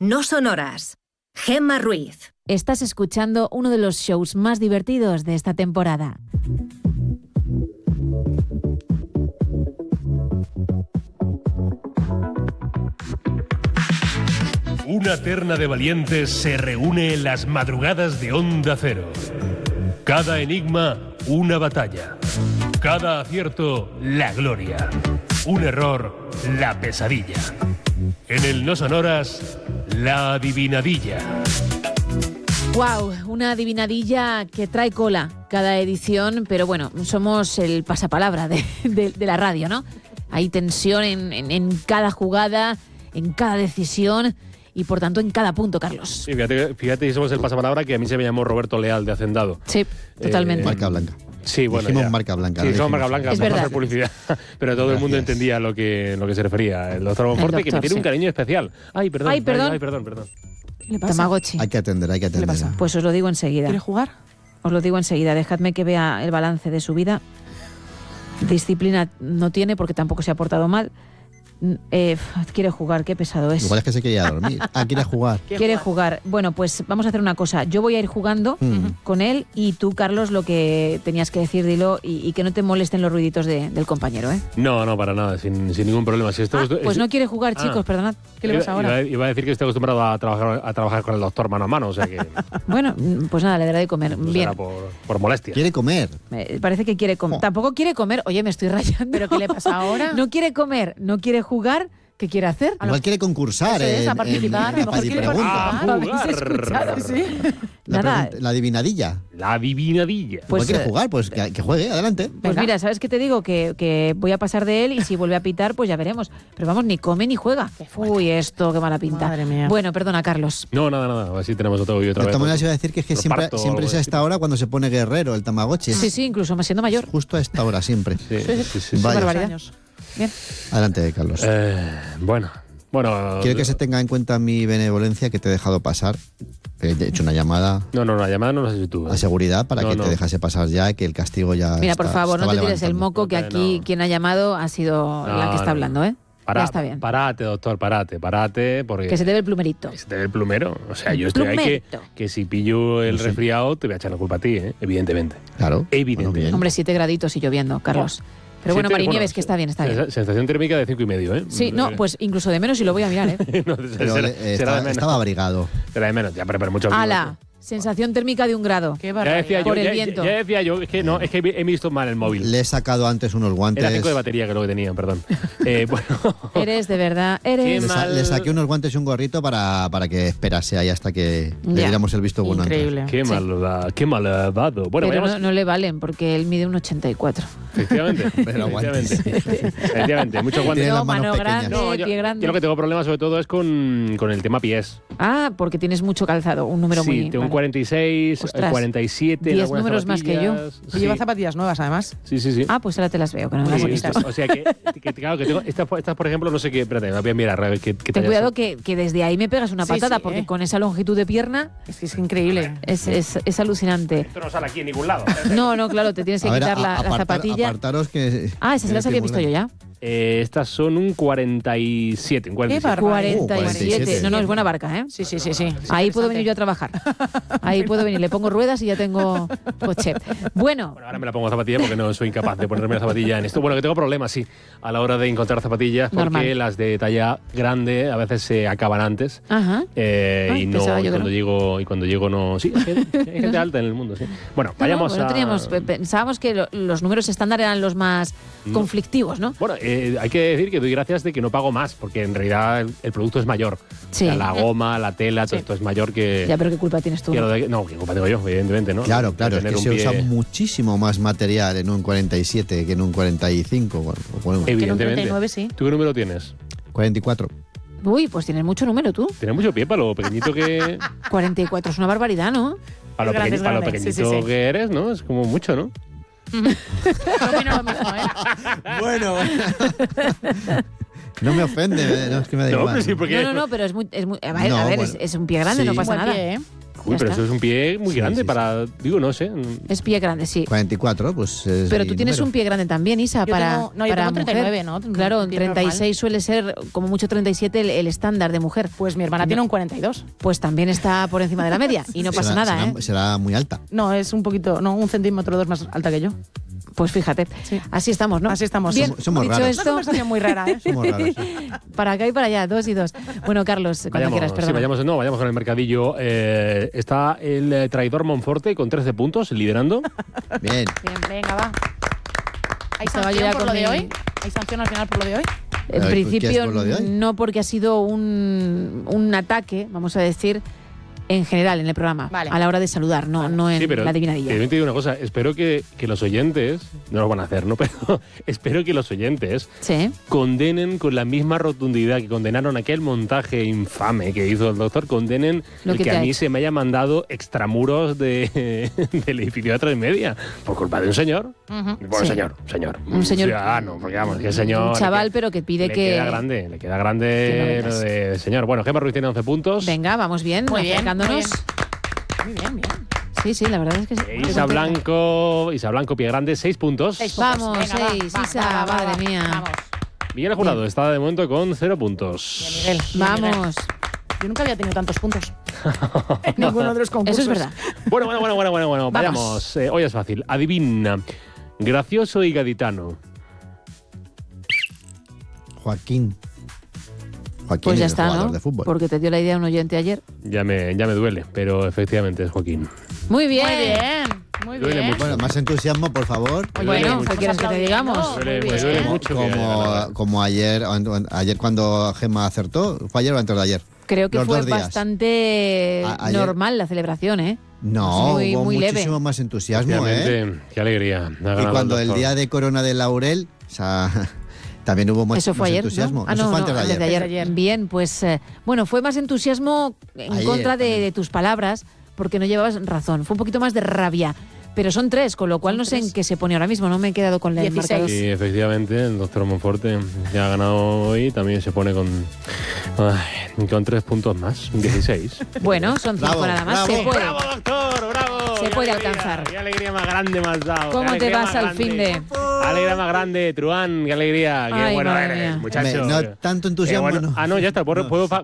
No Sonoras. Gemma Ruiz. Estás escuchando uno de los shows más divertidos de esta temporada. Una terna de valientes se reúne en las madrugadas de Onda Cero. Cada enigma, una batalla. Cada acierto, la gloria. Un error, la pesadilla. En el No Sonoras, la adivinadilla. ¡Wow! Una adivinadilla que trae cola cada edición, pero bueno, somos el pasapalabra de la radio, ¿no? Hay tensión en cada jugada, en cada decisión y por tanto en cada punto, Carlos. Sí, fíjate, somos el pasapalabra que a mí se me llamó Roberto Leal de Hacendado. Sí, totalmente. Marca blanca. Sí, bueno, dijimos ya. marca blanca. Sí, no somos dijimos. marca blanca, Es para verdad. hacer publicidad. Pero todo el mundo entendía lo que se refería. El doctor Monforte, que me doctor, tiene un sí. cariño especial. Ay, perdón. Ay, perdón. Ay, perdón. ¿Qué le pasa? Tamagotchi. Hay que atender. ¿Qué le pasa? Pues os lo digo enseguida. ¿Quiere jugar? Os lo digo enseguida. Dejadme que vea el balance de su vida. Disciplina no tiene porque tampoco se ha portado mal. Quiere jugar, qué pesado es. Igual es que se quería dormir. Quiere jugar. Quiere jugar. Bueno, pues vamos a hacer una cosa. Yo voy a ir jugando con él y tú, Carlos, lo que tenías que decir, dilo, y que no te molesten los ruiditos del compañero, ¿eh? No, para nada, sin ningún problema. Si Pues no quiere jugar, chicos, perdonad. ¿Qué le pasa ahora? Iba a decir que estoy acostumbrado a trabajar con el doctor mano a mano, o sea que Bueno, pues nada, le daré de comer. no Bien. será por molestia. Quiere comer. Parece que quiere comer. Tampoco quiere comer. Oye, me estoy rayando. ¿Pero qué le pasa ahora? No quiere comer, no quiere jugar. ¿Qué quiere hacer? Igual quiere concursar. Eso es, a en participar, a lo mejor quiere Pregunta. participar. ¿Lo habéis escuchado? Sí. Nada. La adivinadilla. La adivinadilla. Pues, Igual quiere jugar, pues que juegue, adelante. Pues mira, ¿sabes qué te digo? Que voy a pasar de él y si vuelve a pitar, pues ya veremos. Pero vamos, ni come ni juega. Uy, esto, qué mala pinta. Madre mía. Bueno, perdona, Carlos. No, nada. Así tenemos otro y otra De vez. todas maneras iba a decir que es que siempre Reparto o algo es a de esta hora cuando se pone guerrero el Tamagotchi. Sí, incluso más siendo mayor. Justo a esta hora, siempre. Sí. Vaya. Barbaridad. Años. Bien. Adelante, Carlos. Bueno. Quiero que se tenga en cuenta mi benevolencia que te he dejado pasar. He hecho una llamada No, la llamada no la has hecho tú. a seguridad para No, que no. te dejase pasar ya, que el castigo ya Mira, por favor, no te tires el moco, que levantando. aquí quien ha llamado ha sido la que está hablando, ¿eh? Ya está bien. Parate, doctor, parate, porque Que se te ve el plumerito. se te ve el plumero. O sea, yo estoy ahí Plumerito. que si pillo el Sí. resfriado te voy a echar la culpa a ti, evidentemente. Claro. Evidentemente. Bueno, bien. Hombre, 7 graditos y lloviendo, Carlos. Pero bueno, Marinieves, que está bien, está bien. Sensación térmica de 5,5, ¿eh? Sí, no, pues incluso de menos y lo voy a mirar, ¿eh? No, Pero, será de menos. estaba abrigado. Será de menos, ya, pero mucho. ¡Hala! Sensación térmica de 1 grado. Qué Ya barbaridad. decía yo, Por el ya viento. decía yo, es que he visto mal el móvil. Le he sacado antes unos guantes. Era 5 de batería que es lo que tenía, perdón. Bueno. Eres, de verdad, eres... Qué mal. Le saqué unos guantes y un gorrito para que esperase ahí hasta que le Ya. diéramos el visto bueno. Increíble. Qué malvado. Bueno, Pero vayamos. no le valen, porque él mide un 84. Efectivamente. Pero guantes. Efectivamente. Muchos guantes. Tiene No, las manos mano pequeñas. grande, No, yo pie grande. lo que tengo problemas sobre todo es con el tema pies. Ah, porque tienes mucho calzado, un número Sí, muy... tengo un vale. 46, Ostras, 47. 10 algunas números más que yo. zapatillas. Y lleva zapatillas nuevas, además. Sí. Ah, pues ahora te las veo, que no me Muy las he bonitas. visto. O sea claro, que tengo estas, por ejemplo, no sé qué. Espérate, me voy a mirar. A ver, ¿qué Ten tallas cuidado son? que desde ahí me pegas una Sí, patada, sí, porque con esa longitud de pierna Es que es increíble. es alucinante. Esto no sale aquí en ningún lado. No, claro, te tienes que A ver, quitar la zapatilla. apartaros que... Ah, esas se las había visto yo ya. Estas son un 47. Un 47. Qué barbaridad. 47. 47. No, es buena barca, ¿eh? Sí. Ahí puedo venir yo a trabajar. Ahí puedo venir. Le pongo ruedas y ya tengo coche. Bueno, Bueno, ahora me la pongo zapatilla porque no soy incapaz de ponerme la zapatilla en esto. Bueno, que tengo problemas, sí, a la hora de encontrar zapatillas, porque Normal. las de talla grande a veces se acaban antes. ajá. Y pensaba yo que cuando llego no. Sí, hay gente alta en el mundo, sí. Bueno, vayamos a. Pensábamos que los números estándar eran los más conflictivos, ¿no? Bueno, hay que decir que doy gracias de que no pago más, porque en realidad el producto es mayor. Sí. O sea, la goma, la tela, todo Sí. esto es mayor que. Ya, pero ¿qué culpa tienes tú? No, ¿qué culpa tengo yo? Evidentemente, ¿no? Claro, De es tener que un se pie- usa muchísimo más material en un 47 que en un 45. Bueno, Que en un Evidentemente. 39 sí. ¿Tú qué número tienes? 44. Uy, pues tienes mucho número tú. Tienes mucho pie para lo pequeñito que. 44 es una barbaridad, ¿no? Para lo, Es grande, es para lo grande. pequeñito Sí. que eres, ¿no? Es como mucho, ¿no? No opino lo mismo, ¿eh? Bueno. No me ofende, no es que me da igual. pero sí, porque. No, pero es muy... a ver, No, a ver, bueno. es un pie grande, Sí. no pasa Buen nada. pie, ¿eh? Uy, Ya pero está. eso es un pie muy Sí, grande sí, para, digo, no sé. Es pie grande, sí. 44, pues es Pero el tú tienes número. un pie grande también, Isa, Yo para, tengo- no, yo para tengo 39, mujer. ¿no? Claro, Un pie 36 normal. suele ser como mucho 37 el estándar de mujer. Pues mi hermana tiene un 42. Pues también está por encima de la media y no pasa Será- nada, será, ¿eh? será muy alta. No, es un poquito, no, 1 centímetro o 2 más alta que yo. Pues fíjate, Sí. así estamos, ¿no? Así estamos. Bien, Somos dicho raros. Una esto, conversación muy rara, ¿eh? Somos raros. Sí. para acá y para allá, 2 y 2. Bueno, Carlos, cuando Vayamos, quieras, sí, perdón. vayamos con el mercadillo. Está el traidor Monforte con 13 puntos, liderando. Bien. Bien, venga, va. ¿Hay Estaba yo sanción ya por con lo de mi- hoy? ¿Hay sanción al final por lo de hoy? En A ver, ¿qué principio, es por lo de hoy? no, porque ha sido un ataque, vamos a decir, en general en el programa, Vale. a la hora de saludar, no en Sí, pero la adivinadilla. te digo una cosa. Espero que los oyentes, no lo van a hacer, ¿no? Pero espero que los oyentes Sí. condenen con la misma rotundidad que condenaron aquel montaje infame que hizo el doctor, condenen Lo el que que te a ha mí hecho. se me haya mandado extramuros del edificio de 3:30 por culpa de un señor. Bueno, Sí. señor. Un señor- ciudadano, porque vamos, que el señor... Un chaval, le pero que pide le que... queda grande, le queda que no grande vengas. lo de señor. Bueno, Gemma Ruiz tiene 11 puntos. Venga, vamos bien, Muy bien, acercándonos. muy bien, bien. Sí, sí, la verdad es que sí. Isa Blanco, pie grande, 6 puntos. 6 puntos. Vamos, Venga, va, 6, va, Isa, va, va, madre va. mía. Vamos. Miguel Jurado está de momento con 0 puntos. Bien, Miguel. Bien, Miguel. Vamos. Yo nunca había tenido tantos puntos. En ninguno de los concursos. Eso es verdad. Bueno. Vayamos. Hoy es fácil. Adivina. Gracioso y gaditano. Joaquín. Joaquín Pues es ya el está, jugador ¿no? de fútbol. Porque te dio la idea un oyente ayer. Ya me duele, pero efectivamente es Joaquín. Muy bien. Muy bien, muy Duele bien. mucho. Bueno, más entusiasmo, por favor. Me duele Bueno, mucho. ¿qué quieres que te digamos? Muy Me bien. duele mucho que haya ganado. Como ayer cuando Gemma acertó. ¿Fue ayer o antes de ayer? Creo que Los fue 2 días. bastante Ayer- normal la celebración, ¿eh? No, Muy- hubo muy leve. muchísimo más entusiasmo, ¿eh? Efectivamente, qué alegría. Ha Y ganado cuando el doctor. día de Corona de Laurel, o sea, también hubo más, Eso fue más ayer, entusiasmo. ¿no? Eso fue antes de antes ayer. de ayer. Bien, pues bueno, fue más entusiasmo en Ayer contra de también. tus palabras, porque no llevabas razón. Fue un poquito más de rabia. Pero son 3, con lo cual no sé en qué se pone ahora mismo. No me he quedado con el 16. marcador. Sí, efectivamente, el doctor Monforte ya ha ganado hoy. También se pone con 3 puntos más, 16. Bueno, son 5 Bravo, nada más. bravo. Se puede. ¡Bravo, doctor! ¡Bravo! Se Qué puede alegría, alcanzar. ¡Qué alegría más grande me has dado! ¿Cómo qué te alegría vas más al fin grande. de...? Alegría más grande, Truán, qué alegría. Qué Ay, bueno madre eres, mía. muchacho. No tanto entusiasmo, Qué bueno. no. Ah, no, ya está. Puedo